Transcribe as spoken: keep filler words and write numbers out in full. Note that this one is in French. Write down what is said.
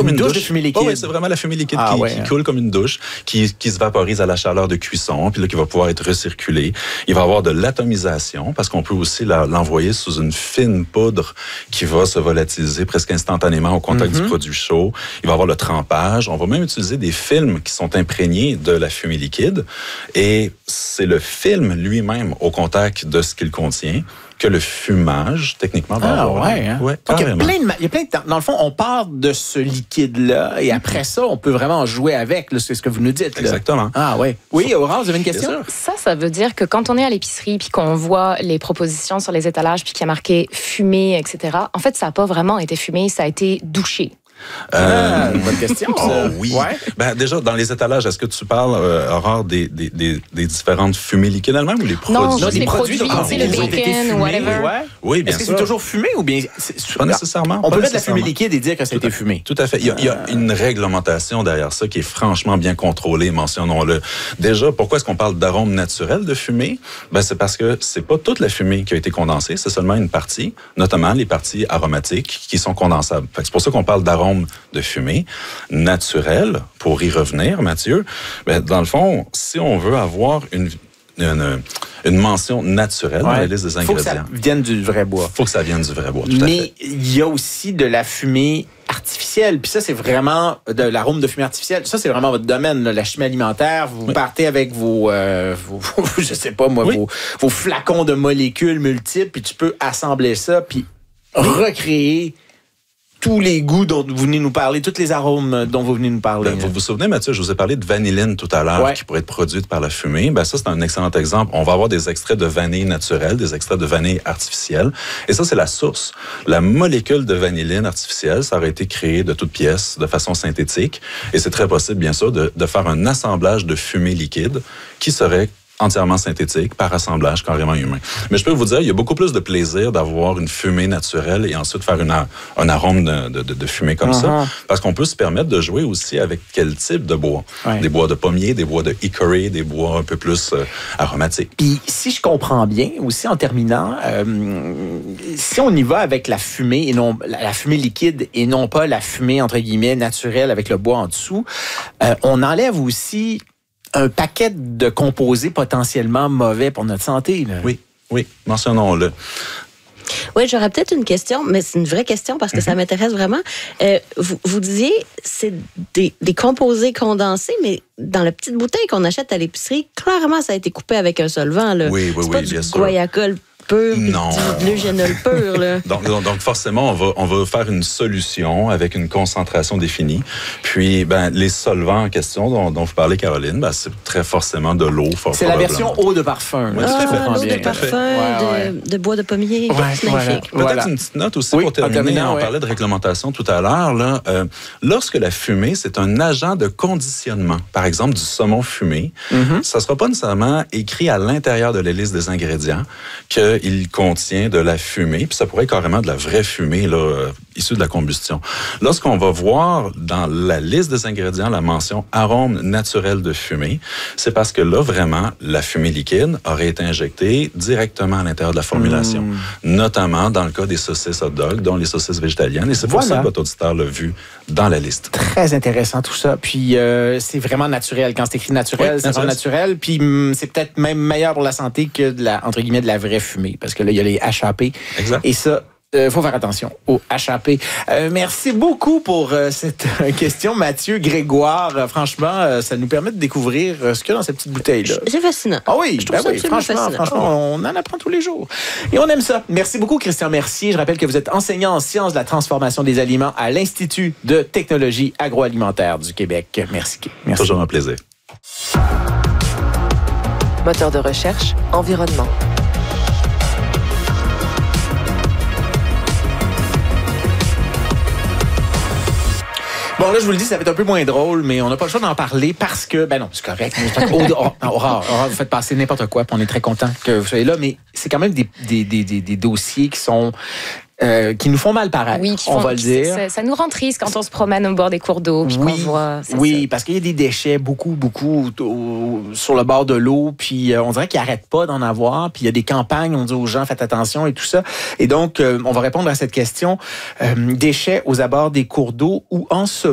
comme une, une douche, douche de fumée liquide. Oh, oui, c'est vraiment la fumée liquide ah, qui, ouais, qui hein. coule comme une douche, qui, qui se vaporise à la chaleur de cuisson, puis là, qui va pouvoir être recirculée. Il va y avoir de l'atomisation, parce qu'on peut aussi la, l'envoyer sous une fine poudre qui va se volatiliser presque instantanément au contact mm-hmm. du produit chaud. Il va y avoir le trempage. On va même utiliser des films qui sont imprégnés de la fumée liquide. Et c'est le film lui-même au contact de ce qu'il contient que le fumage, techniquement, va ah, avoir. Ouais, hein? Ouais, Donc, il y a carrément. plein de, il y a plein de temps. Dans le fond, on part de ce liquide-là et après ça, on peut vraiment jouer avec. Là, c'est ce que vous nous dites. Là. Exactement. Ah ouais. Oui, Aurore, vous avez une question? Ça, ça veut dire que quand on est à l'épicerie puis qu'on voit les propositions sur les étalages puis qu'il y a marqué fumé, et cetera, en fait, ça n'a pas vraiment été fumé, ça a été douché. Euh, ah, bonne question. Ça. Oh oui. Ouais. Ben, déjà, dans les étalages, est-ce que tu parles, euh, Aurore, des, des, des, des différentes fumées liquides elles-mêmes ou les produits? Non, non les, les produits, produits tu sais, le bacon ou whatever. Ouais. Oui, bien Est-ce que sûr. c'est toujours fumé ou bien... Pas nécessairement. On pas peut mettre de la fumée nécessairement. liquide et dire que ça a été fumé. Tout à fait. Il y, a, il y a une réglementation derrière ça qui est franchement bien contrôlée, mentionnons-le. Déjà, pourquoi est-ce qu'on parle d'arôme naturel de fumée? Ben, c'est parce que c'est pas toute la fumée qui a été condensée, c'est seulement une partie, notamment les parties aromatiques qui sont condensables. Fait que c'est pour ça qu'on parle d'arôme de fumée naturel. Pour y revenir, Mathieu, ben, dans le fond, si on veut avoir une Une, une mention naturelle ouais. dans la liste des ingrédients. Il faut que ça vienne du vrai bois. Il faut que ça vienne du vrai bois, tout Mais à fait. il y a aussi de la fumée artificielle. Puis ça, c'est vraiment de l'arôme de fumée artificielle. Ça, c'est vraiment votre domaine, là, la chimie alimentaire. Vous oui. partez avec vos, euh, vos, je sais pas moi, oui. vos, vos flacons de molécules multiples, puis tu peux assembler ça, puis oui. recréer tous les goûts dont vous venez nous parler, tous les arômes dont vous venez nous parler. Ben, vous vous souvenez, Mathieu, je vous ai parlé de vanilline tout à l'heure ouais. qui pourrait être produite par la fumée. Ben, ça, c'est un excellent exemple. On va avoir des extraits de vanille naturelle, des extraits de vanille artificielle. Et ça, c'est la source. La molécule de vanilline artificielle, ça aurait été créé de toutes pièces, de façon synthétique. Et c'est très possible, bien sûr, de, de faire un assemblage de fumée liquide qui serait entièrement synthétique, par assemblage carrément humain. Mais je peux vous dire, il y a beaucoup plus de plaisir d'avoir une fumée naturelle et ensuite faire une, un arôme de, de, de fumée comme uh-huh. ça, parce qu'on peut se permettre de jouer aussi avec quel type de bois. Ouais. Des bois de pommier, des bois de hickory, des bois un peu plus euh, aromatiques. Puis, si je comprends bien, aussi en terminant, euh, si on y va avec la fumée, et non la fumée liquide et non pas la fumée, entre guillemets, naturelle avec le bois en dessous, euh, on enlève aussi un paquet de composés potentiellement mauvais pour notre santé. Là. Oui, oui, mentionnons-le. Oui, j'aurais peut-être une question, mais c'est une vraie question parce que mm-hmm. ça m'intéresse vraiment. Euh, vous, vous disiez, c'est des, des composés condensés, mais dans la petite bouteille qu'on achète à l'épicerie, clairement, ça a été coupé avec un solvant. Là. Oui, oui, c'est oui, pas bien du sûr. guayacol pur, non. de l'eugénol pur. Là. donc, donc, donc, forcément, on va, on va faire une solution avec une concentration définie. Puis, ben, les solvants en question dont, dont vous parlez, Caroline, ben, c'est très forcément de l'eau. Fort c'est la version eau de parfum. Oui, ah, tout l'eau de parfum, ouais, ouais. De, de bois de pommier. Ouais, c'est voilà. magnifique. Peut-être voilà. une petite note aussi oui, pour terminer. terminant, on ouais. parlait de réglementation tout à l'heure. Là, euh, lorsque la fumée, c'est un agent de conditionnement, par exemple du saumon fumé, mm-hmm. ça ne sera pas nécessairement écrit à l'intérieur de la liste des ingrédients qu'il contient de la fumée, puis ça pourrait être carrément de la vraie fumée là, euh, issue de la combustion. Lorsqu'on va voir dans la liste des ingrédients la mention arôme naturel de fumée, c'est parce que là, vraiment, la fumée liquide aurait été injectée directement à l'intérieur de la formulation, mmh. notamment dans le cas des saucisses hot dog, dont les saucisses végétaliennes, et c'est pour voilà. ça que votre auditeur l'a vu dans la liste. Très intéressant tout ça, puis euh, c'est vraiment naturel. Quand c'est écrit naturel, oui, c'est vraiment naturel, puis hum, c'est peut-être même meilleur pour la santé que de la, entre guillemets, de la vraie fumée, parce que là, il y a les H A P. Exact. Et ça, il euh, faut faire attention aux H A P. Euh, merci beaucoup pour euh, cette euh, question, Mathieu Grégoire. Euh, franchement, euh, ça nous permet de découvrir euh, ce qu'il y a dans cette petite bouteille-là. C'est fascinant. Ah oui, je trouve ben ça oui franchement, fascinant. franchement, on en apprend tous les jours. Et on aime ça. Merci beaucoup, Christian Mercier. Je rappelle que vous êtes enseignant en sciences de la transformation des aliments à l'Institut de technologie agroalimentaire du Québec. Merci. Merci. Toujours un plaisir. Moteur de recherche, environnement. Bon, là, je vous le dis, ça va être un peu moins drôle, mais on n'a pas le choix d'en parler parce que, ben non, c'est correct. Aurore, Aurore, vous faites passer n'importe quoi, puis on est très content que vous soyez là, mais c'est quand même des, des, des, des, des dossiers qui sont... Euh, qui nous font mal paraître, oui, qui on font, va le dire. Ça, ça nous rend triste quand on se promène au bord des cours d'eau puis oui, qu'on voit. Oui, ça. parce qu'il y a des déchets, beaucoup, beaucoup au, sur le bord de l'eau, puis euh, on dirait qu'ils n'arrêtent pas d'en avoir, puis il y a des campagnes, on dit aux gens, faites attention et tout ça. Et donc, euh, on va répondre à cette question. Euh, déchets aux abords des cours d'eau où en ce